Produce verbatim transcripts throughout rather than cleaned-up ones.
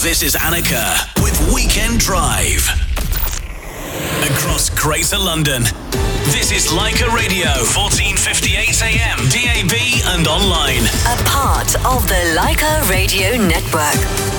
This is Annika with Weekend Drive. Across Greater London, this is Leica Radio, fourteen fifty-eight A M, D A B and online. A part of the Leica Radio Network.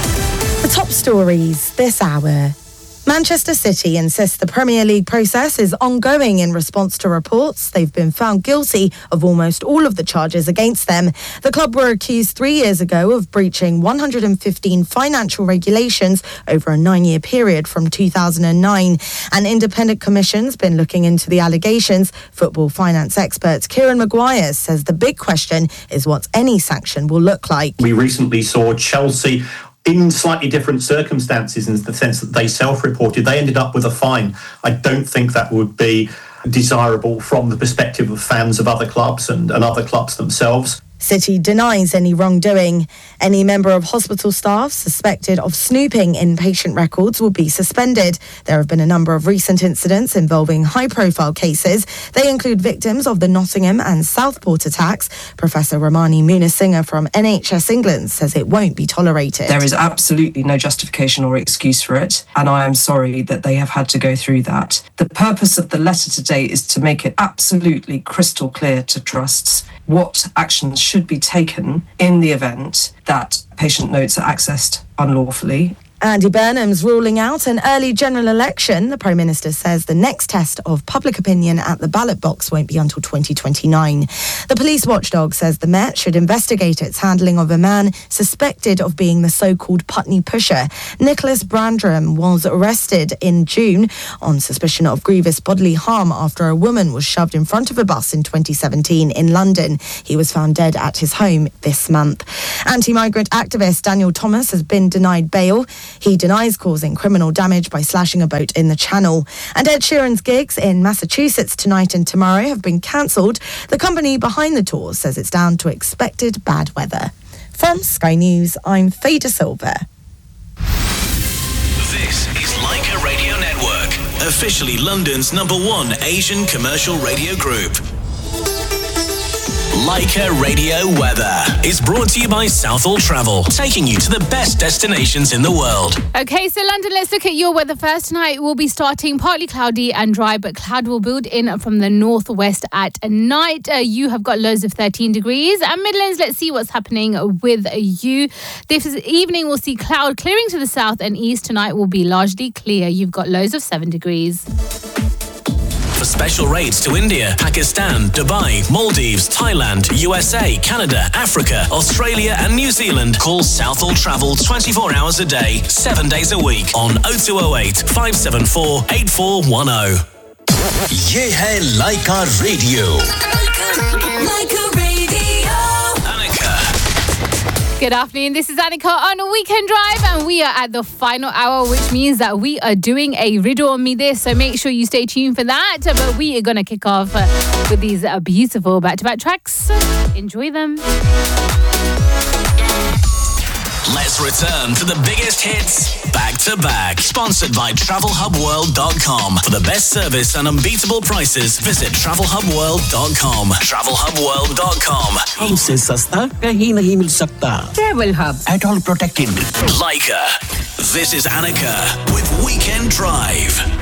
The top stories this hour. Manchester City insists the Premier League process is ongoing in response to reports they've been found guilty of almost all of the charges against them. The club were accused three years ago of breaching one hundred fifteen financial regulations over a nine-year period from two thousand nine. An independent commission's been looking into the allegations. Football finance expert Kieran Maguire says the big question is what any sanction will look like. We recently saw Chelsea in slightly different circumstances, in the sense that they self-reported. They ended up with a fine. I don't think that would be desirable from the perspective of fans of other clubs and, and other clubs themselves. City denies any wrongdoing. Any member of hospital staff suspected of snooping in patient records will be suspended. There have been a number of recent incidents involving high-profile cases. They include victims of the Nottingham and Southport attacks. Professor Ramani Munasinger from N H S England says it won't be tolerated. There is absolutely no justification or excuse for it, and I am sorry that they have had to go through that. The purpose of the letter today is to make it absolutely crystal clear to trusts what actions should be taken in the event that patient notes are accessed unlawfully. Andy Burnham's ruling out an early general election. The Prime Minister says the next test of public opinion at the ballot box won't be until twenty twenty-nine. The police watchdog says the Met should investigate its handling of a man suspected of being the so-called Putney pusher. Nicholas Brandram was arrested in June on suspicion of grievous bodily harm after a woman was shoved in front of a bus in twenty seventeen in London. He was found dead at his home this month. Anti-migrant activist Daniel Thomas has been denied bail. He denies causing criminal damage by slashing a boat in the Channel. And Ed Sheeran's gigs in Massachusetts tonight and tomorrow have been cancelled. The company behind the tour says it's down to expected bad weather. From Sky News, I'm Faye De Silva. This is Leica Radio Network, officially London's number one Asian commercial radio group. Leica Radio Weather is brought to you by Southall Travel, taking you to the best destinations in the world. Okay, so London, let's look at your weather first. Tonight will be starting partly cloudy and dry, but cloud will build in from the northwest at night. Uh, you have got lows of thirteen degrees. And Midlands, let's see what's happening with you. This evening, we'll see cloud clearing to the south and east. Tonight will be largely clear. You've got lows of seven degrees. For special rates to India, Pakistan, Dubai, Maldives, Thailand, U S A, Canada, Africa, Australia and New Zealand, call Southall Travel twenty-four hours a day, seven days a week on oh two oh eight, five seven four, eight four one oh. ये है Leica Radio. Leica Radio. Good afternoon, this is Annika on a Weekend Drive and we are at the final hour, which means that we are doing a Riddle on Me This, so make sure you stay tuned for that. But we are going to kick off uh, with these uh, beautiful back-to-back tracks. Enjoy them. Let's return to the biggest hits back to back. Sponsored by travel hub world dot com. For the best service and unbeatable prices, visit travel hub world dot com. travel hub world dot com. हमसे सस्ता कहीं नहीं मिल सकता. Travel Hub. At all protected. Leica. This is Annika with Weekend Drive.